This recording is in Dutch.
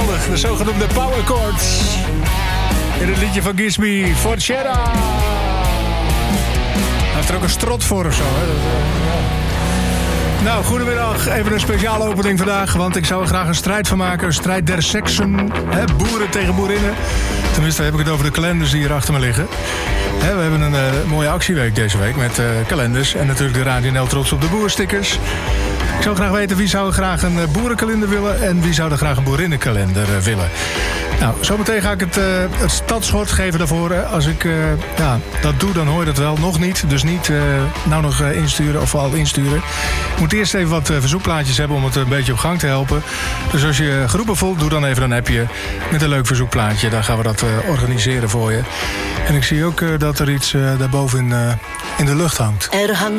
geweldig. De zogenoemde power chords. In het liedje van Gisby, Forchera. Hij heeft er ook een strot voor of zo. Hè? Nou, goedemiddag. Even een speciale opening vandaag. Want ik zou er graag een strijd van maken. Een strijd der seksen. Boeren tegen boerinnen. Tenminste heb ik het over de kalenders die hier achter me liggen. We hebben een mooie actieweek deze week met kalenders. En natuurlijk de Radio NL Trots op de Boerstickers. Ik zou graag weten wie zou graag een boerenkalender willen. En wie zou er graag een boerinnenkalender willen. Nou, zometeen ga ik het stadsschort geven daarvoor. Als ik dat doe, dan hoor je dat wel. Nog niet, dus niet nou nog insturen of al insturen. Ik moet eerst even wat verzoekplaatjes hebben om het een beetje op gang te helpen. Dus als je geroepen voelt, doe dan even een appje met een leuk verzoekplaatje. Dan gaan we dat organiseren voor je. En ik zie ook dat er iets daarboven in de lucht hangt.